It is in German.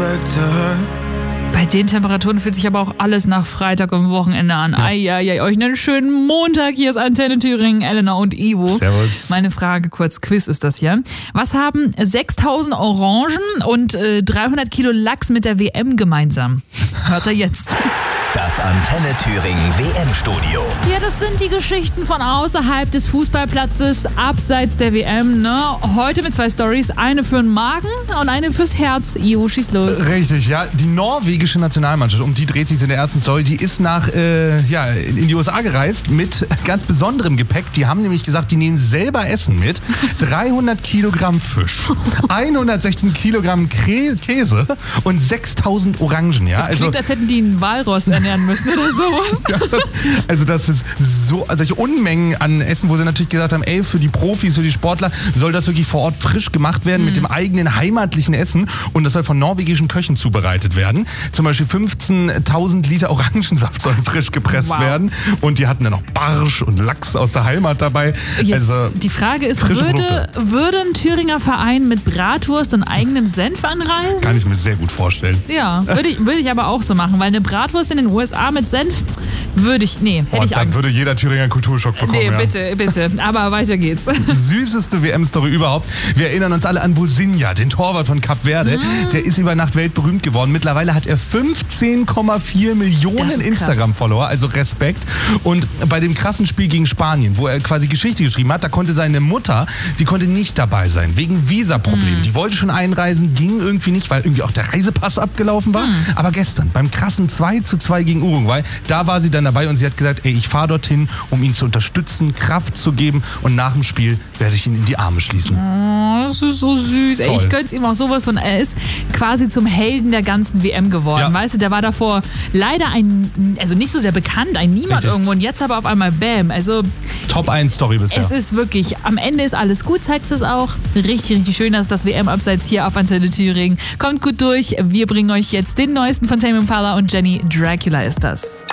Bei den Temperaturen fühlt sich aber auch alles nach Freitag und Wochenende an. Ja. Eieiei, euch einen schönen Montag. Hier ist Antenne Thüringen, Elena und Ivo. Servus. Meine Frage, kurz Quiz ist das hier. Was haben 6000 Orangen und 300 Kilo Lachs mit der WM gemeinsam? Hört ihr jetzt. Das Antenne Thüringen WM-Studio. Ja, das sind die Geschichten von außerhalb des Fußballplatzes, abseits der WM. Ne? Heute mit 2 Storys, eine für den Magen und eine fürs Herz. Ivo, schieß los. Richtig, ja. Die norwegische Nationalmannschaft, um die dreht sich in der ersten Story, die ist in die USA gereist mit ganz besonderem Gepäck. Die haben nämlich gesagt, die nehmen selber Essen mit. 300 Kilogramm Fisch, 116 Kilogramm Käse und 6000 Orangen. Ja? Das klingt, als hätten die einen Walross ernähren müssen oder sowas. Ja, also das ist so, solche Unmengen an Essen, wo sie natürlich gesagt haben, ey, für die Profis, für die Sportler soll das wirklich vor Ort frisch gemacht werden mit dem eigenen heimatlichen Essen und das soll von norwegischen Köchen zubereitet werden. Zum Beispiel 15.000 Liter Orangensaft sollen frisch gepresst werden und die hatten dann noch Barsch und Lachs aus der Heimat dabei. Jetzt, also die Frage ist, würde ein Thüringer Verein mit Bratwurst und eigenem Senf anreisen? Kann ich mir sehr gut vorstellen. Ja, würde ich aber auch so machen, weil eine Bratwurst in den USA mit Senf hätte ich Angst. Dann würde jeder Thüringer einen Kulturschock bekommen. Nee, bitte. Aber weiter geht's. Süßeste WM-Story überhaupt. Wir erinnern uns alle an Bosinja, den Torwart von Kap Verde. Der ist über Nacht weltberühmt geworden. Mittlerweile hat er 15,4 Millionen Instagram-Follower, also Respekt. Und bei dem krassen Spiel gegen Spanien, wo er quasi Geschichte geschrieben hat, da konnte seine Mutter, die konnte nicht dabei sein, wegen Visaproblemen. Die wollte schon einreisen, ging irgendwie nicht, weil irgendwie auch der Reisepass abgelaufen war. Aber gestern, beim krassen 2:2 gegen Uruguay, da war sie dann dabei und sie hat gesagt, ey, ich fahre dorthin, um ihn zu unterstützen, Kraft zu geben und nach dem Spiel werde ich ihn in die Arme schließen. Oh, das ist so süß. Ey, ich gönn's ihm auch sowas von. Er ist quasi zum Helden der ganzen WM geworden. Ja. Weißt du, der war davor leider nicht so sehr bekannt, ein Niemand irgendwo und jetzt aber auf einmal Bam. Also Top 1 Story bisher. Es ist wirklich, am Ende ist alles gut, zeigt es auch. Richtig, richtig schön, dass das WM-Abseits hier auf Antenne Thüringen. Kommt gut durch. Wir bringen euch jetzt den neuesten von Tame Impala und Jenny. Dracula ist das.